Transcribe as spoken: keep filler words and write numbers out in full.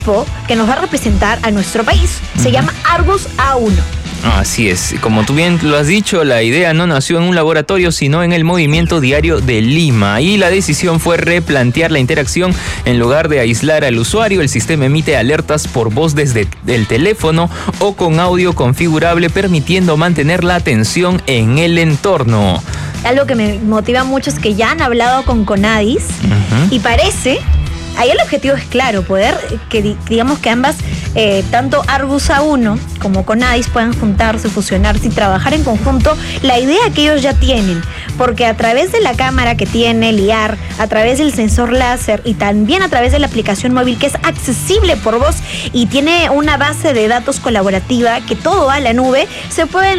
que nos va a representar a nuestro país. Se uh-huh. llama Argus A uno. Así es, como tú bien lo has dicho, la idea no nació en un laboratorio, sino en el Movimiento Diario de Lima, y la decisión fue replantear la interacción. En lugar de aislar al usuario, el sistema emite alertas por voz desde el teléfono o con audio configurable, permitiendo mantener la atención en el entorno. Algo que me motiva mucho es que ya han hablado con Conadis uh-huh. y parece... Ahí el objetivo es claro, poder que digamos que ambas, eh, tanto Argus A uno como Conadis puedan juntarse, fusionarse y trabajar en conjunto la idea que ellos ya tienen, porque a través de la cámara que tiene el I A R, a través del sensor láser y también a través de la aplicación móvil que es accesible por voz y tiene una base de datos colaborativa que todo va a la nube, se pueden